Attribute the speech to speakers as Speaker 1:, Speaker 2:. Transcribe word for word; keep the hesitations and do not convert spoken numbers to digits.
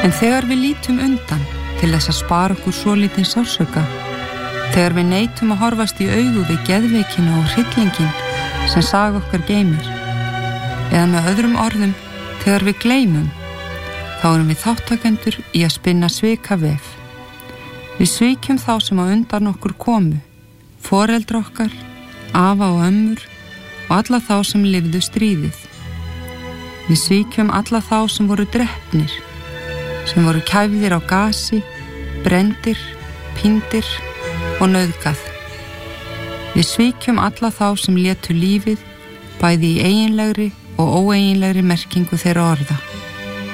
Speaker 1: En þegar við lítum undan til þess að spara okkur svolítinn sársauka, þegar við neitum að horfast í augu við geðveikina og hryllingin sem saga okkar geymir, eða með öðrum orðum, þegar við gleymum, þá erum við þáttakendur í að spinna svikavef. Við svíkjum þá sem á undan okkur komu, foreldra okkar, afa og ömmur og alla þá sem lifðu stríðið. Við svíkjum alla þá sem voru drepnir, sem voru kæfðir á gasi, brendir, píndir og nauðgað. Við svíkjum alla þá sem létu lífið, bæði í eiginlegri og óeiginlegri merkingu þeirra orða.